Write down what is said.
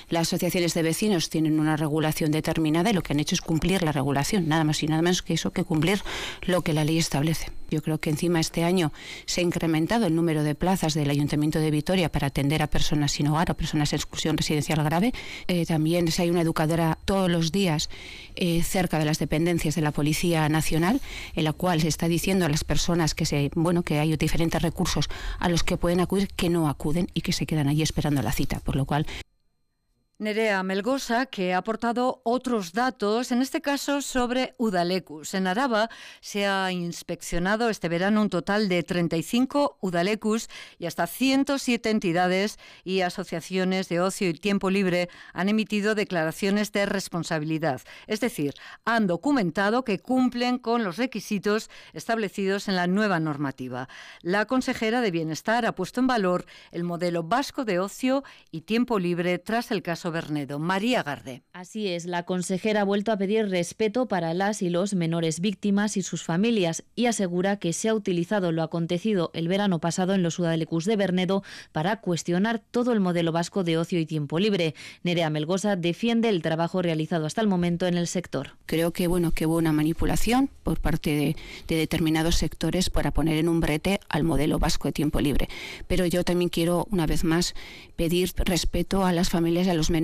Las asociaciones de vecinos tienen una regulación determinada y lo que han hecho es cumplir la regulación, nada más y nada menos que eso, que cumplir lo que la ley establece. Yo creo que encima este año se ha incrementado el número de plazas del Ayuntamiento de Vitoria para atender a personas sin hogar o personas en exclusión residencial grave. También hay una educadora todos los días cerca de las dependencias de la Policía Nacional, en la cual se está diciendo a las personas que hay diferentes recursos a los que pueden acudir, que no acuden y que se quedan allí esperando la cita, por lo cual... Nerea Melgosa, que ha aportado otros datos, en este caso sobre Udalekus. En Araba se ha inspeccionado este verano un total de 35 Udalekus y hasta 107 entidades y asociaciones de ocio y tiempo libre han emitido declaraciones de responsabilidad. Es decir, han documentado que cumplen con los requisitos establecidos en la nueva normativa. La consejera de Bienestar ha puesto en valor el modelo vasco de ocio y tiempo libre tras el caso Bernedo. María Garde. Así es, la consejera ha vuelto a pedir respeto para las y los menores víctimas y sus familias y asegura que se ha utilizado lo acontecido el verano pasado en los Udalekus de Bernedo para cuestionar todo el modelo vasco de ocio y tiempo libre. Nerea Melgosa defiende el trabajo realizado hasta el momento en el sector. Creo que hubo una manipulación por parte de determinados sectores para poner en un brete al modelo vasco de tiempo libre. Pero yo también quiero, una vez más, pedir respeto a las familias y a los menores